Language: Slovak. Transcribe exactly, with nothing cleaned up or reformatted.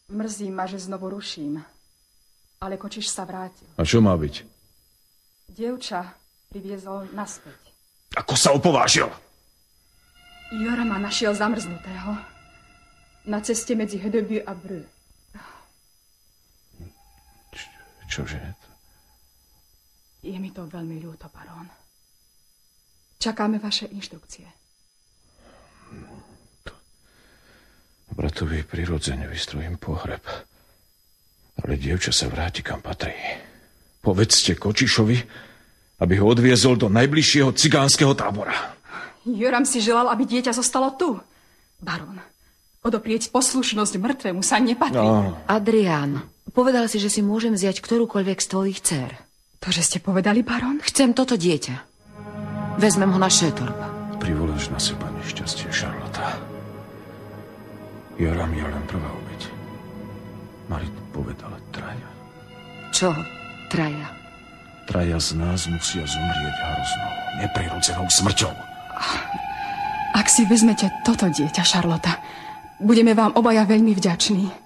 Mrzí ma, že znovu ruším. Ale Kočiš sa vrátil. A čo má byť? Dievča priviezol naspäť. Ako sa opovážil? Jora ma našiel zamrznutého. Na ceste medzi Hedeby a Bru. Č- čože je to? Je mi to veľmi ľúto, barón. Čakáme vaše inštrukcie. Bratovi prirodzene vystrojím pohreb. Ale dievča sa vráti, kam patrí. Povedzte Kočišovi, aby ho odviezol do najbližšieho cigánskeho tábora. Joram si želal, aby dieťa zostalo tu. Barón, odoprieť poslušnosť mŕtvemu sa nepatrí. No. Adrián, povedal si, že si môžem vziať ktorúkoľvek z tvojich dcér. To, že ste povedali, barón? Chcem toto dieťa. Vezmem ho na Šétorp. Privoláš na seba nešťastie, Šarlota. Joram je len prvá obeť. Mali povedala traja. Čo traja? Traja z nás musia zomrieť hroznou, neprirodzenou smrťou. Ak si vezmete toto dieťa, Šarlota, budeme vám obaja veľmi vďační.